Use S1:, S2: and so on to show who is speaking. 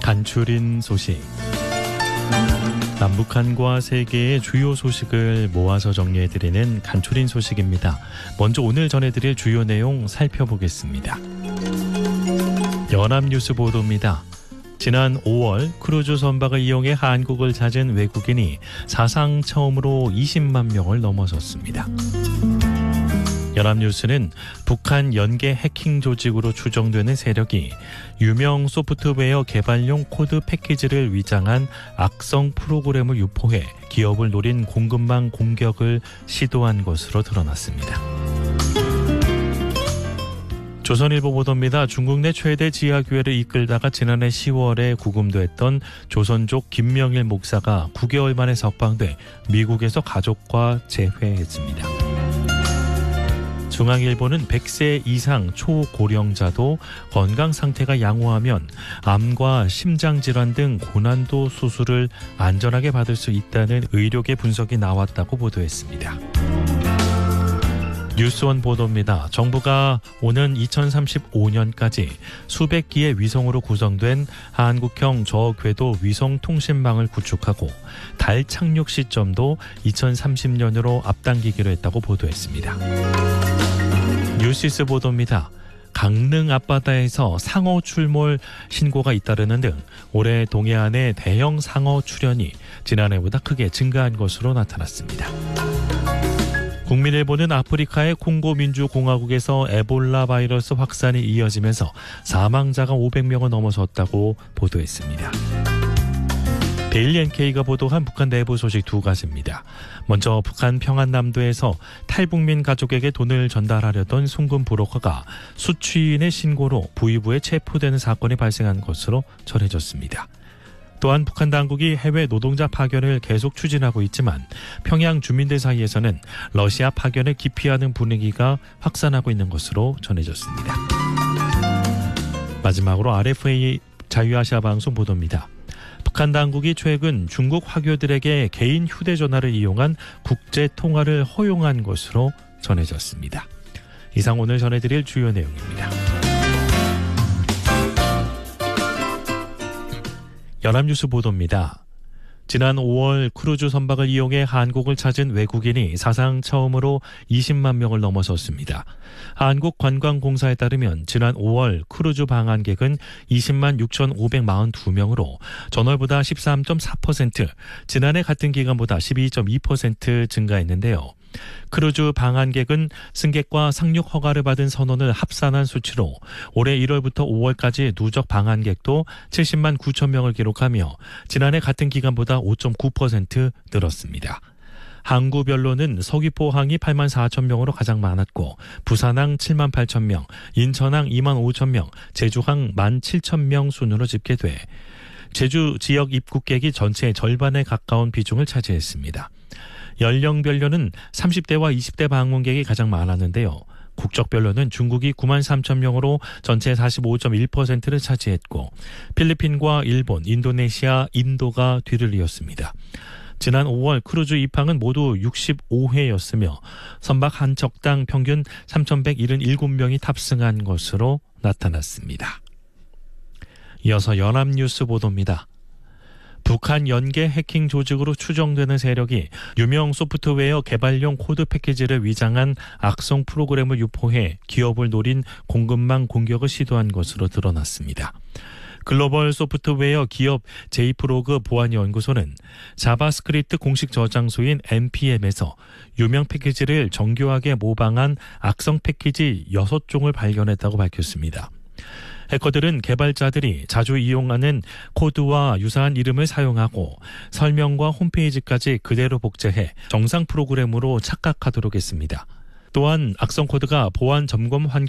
S1: 간추린 소식. 남북한과 세계의 주요 소식을 모아서 정리해드리는 간추린 소식입니다. 먼저 오늘 전해드릴 주요 내용 살펴보겠습니다. 연합뉴스 보도입니다. 지난 5월 크루즈 선박을 이용해 한국을 찾은 외국인이 사상 처음으로 20만 명을 넘어섰습니다. 연합뉴스는 북한 연계 해킹 조직으로 추정되는 세력이 유명 소프트웨어 개발용 코드 패키지를 위장한 악성 프로그램을 유포해 기업을 노린 공급망 공격을 시도한 것으로 드러났습니다. 조선일보 보도입니다. 중국 내 최대 지하교회를 이끌다가 지난해 10월에 구금됐던 조선족 김명일 목사가 9개월 만에 석방돼 미국에서 가족과 재회했습니다. 중앙일보는 100세 이상 초고령자도 건강 상태가 양호하면 암과 심장질환 등 고난도 수술을 안전하게 받을 수 있다는 의료계 분석이 나왔다고 보도했습니다. 뉴스원 보도입니다. 정부가 오는 2035년까지 수백 기의 위성으로 구성된 한국형 저궤도 위성통신망을 구축하고 달 착륙 시점도 2030년으로 앞당기기로 했다고 보도했습니다. 뉴시스 보도입니다. 강릉 앞바다에서 상어 출몰 신고가 잇따르는 등 올해 동해안의 대형 상어 출현이 지난해보다 크게 증가한 것으로 나타났습니다. 국민일보는 아프리카의 콩고 민주공화국에서 에볼라 바이러스 확산이 이어지면서 사망자가 500명을 넘어섰다고 보도했습니다. 데일리 NK가 보도한 북한 내부 소식 두 가지입니다. 먼저 북한 평안남도에서 탈북민 가족에게 돈을 전달하려던 송금 브로커가 수취인의 신고로 부의부에 체포되는 사건이 발생한 것으로 전해졌습니다. 또한 북한 당국이 해외 노동자 파견을 계속 추진하고 있지만 평양 주민들 사이에서는 러시아 파견을 기피하는 분위기가 확산하고 있는 것으로 전해졌습니다. 마지막으로 RFA 자유아시아 방송 보도입니다. 북한 당국이 최근 중국 화교들에게 개인 휴대전화를 이용한 국제 통화를 허용한 것으로 전해졌습니다. 이상 오늘 전해드릴 주요 내용입니다. 연합뉴스 보도입니다. 지난 5월 크루즈 선박을 이용해 한국을 찾은 외국인이 사상 처음으로 20만 명을 넘어섰습니다. 한국관광공사에 따르면 지난 5월 크루즈 방한객은 20만 6,542명으로 전월보다 13.4%, 지난해 같은 기간보다 12.2% 증가했는데요. 크루즈 방한객은 승객과 상륙 허가를 받은 선원을 합산한 수치로 올해 1월부터 5월까지 누적 방한객도 70만 9천 명을 기록하며 지난해 같은 기간보다 5.9% 늘었습니다. 항구별로는 서귀포항이 8만 4천 명으로 가장 많았고 부산항 7만 8천 명, 인천항 2만 5천 명, 제주항 1만 7천 명 순으로 집계돼 제주 지역 입국객이 전체의 절반에 가까운 비중을 차지했습니다. 연령별로는 30대와 20대 방문객이 가장 많았는데요. 국적별로는 중국이 9만 3천 명으로 전체 45.1%를 차지했고 필리핀과 일본, 인도네시아, 인도가 뒤를 이었습니다. 지난 5월 크루즈 입항은 모두 65회였으며 선박 한 척당 평균 3,177명이 탑승한 것으로 나타났습니다. 이어서 연합뉴스 보도입니다. 북한 연계 해킹 조직으로 추정되는 세력이 유명 소프트웨어 개발용 코드 패키지를 위장한 악성 프로그램을 유포해 기업을 노린 공급망 공격을 시도한 것으로 드러났습니다. 글로벌 소프트웨어 기업 제이프로그 보안연구소는 자바스크립트 공식 저장소인 npm에서 유명 패키지를 정교하게 모방한 악성 패키지 6종을 발견했다고 밝혔습니다. 해커들은 개발자들이 자주 이용하는 코드와 유사한 이름을 사용하고 설명과 홈페이지까지 그대로 복제해 정상 프로그램으로 착각하도록 했습니다. 또한 악성 코드가 보안 점검 환경